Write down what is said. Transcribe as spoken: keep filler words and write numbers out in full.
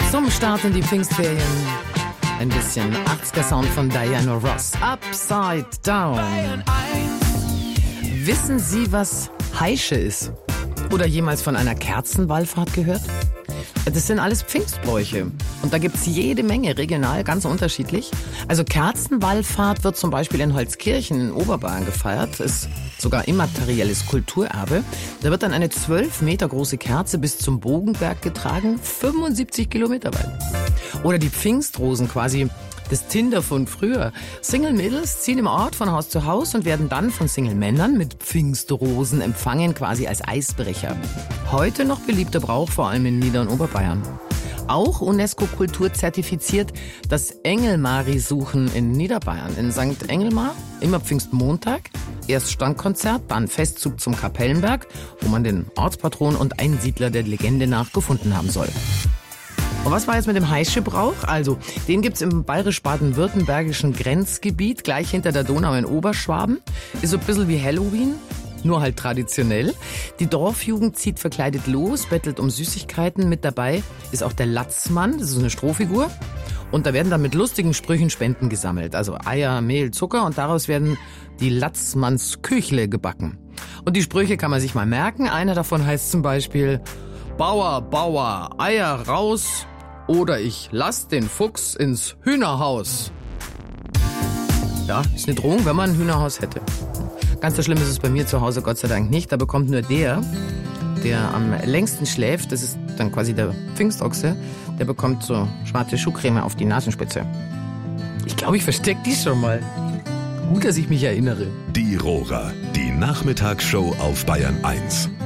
Zum Start in die Pfingstferien ein bisschen achtziger-Sound von Diana Ross. Upside Down. Wissen Sie, was Heische ist? Oder jemals von einer Kerzenwallfahrt gehört? Das sind alles Pfingstbräuche. Und da gibt's jede Menge, regional ganz unterschiedlich. Also Kerzenwallfahrt wird zum Beispiel in Holzkirchen in Oberbayern gefeiert. Ist sogar immaterielles Kulturerbe. Da wird dann eine zwölf Meter große Kerze bis zum Bogenberg getragen, fünfundsiebzig Kilometer weit. Oder die Pfingstrosen, quasi das Tinder von früher. Single-Mädels ziehen im Ort von Haus zu Haus und werden dann von Single-Männern mit Pfingstrosen empfangen, quasi als Eisbrecher. Heute noch beliebter Brauch, vor allem in Nieder- und Oberbayern. Auch UNESCO-Kultur zertifiziert das Engelmari-Suchen in Niederbayern. In Sankt Engelmar, immer Pfingstmontag, erst Standkonzert, dann Festzug zum Kapellenberg, wo man den Ortspatron und Einsiedler der Legende nach gefunden haben soll. Und was war jetzt mit dem Heische-Brauch? Also, den gibt's im bayerisch-baden-württembergischen Grenzgebiet, gleich hinter der Donau in Oberschwaben. Ist so ein bisschen wie Halloween, nur halt traditionell. Die Dorfjugend zieht verkleidet los, bettelt um Süßigkeiten. Mit dabei ist auch der Latzmann, das ist so eine Strohfigur. Und da werden dann mit lustigen Sprüchen Spenden gesammelt. Also Eier, Mehl, Zucker, und daraus werden die Latzmannsküchle gebacken. Und die Sprüche kann man sich mal merken. Einer davon heißt zum Beispiel: Bauer, Bauer, Eier raus, oder ich lass den Fuchs ins Hühnerhaus. Ja, ist eine Drohung, wenn man ein Hühnerhaus hätte. Ganz so schlimm ist es bei mir zu Hause Gott sei Dank nicht. Da bekommt nur der, der am längsten schläft, das ist dann quasi der Pfingstochse, der bekommt so schwarze Schuhcreme auf die Nasenspitze. Ich glaube, ich verstecke die schon mal. Gut, dass ich mich erinnere. Die Rohrer, die Nachmittagsshow auf Bayern eins.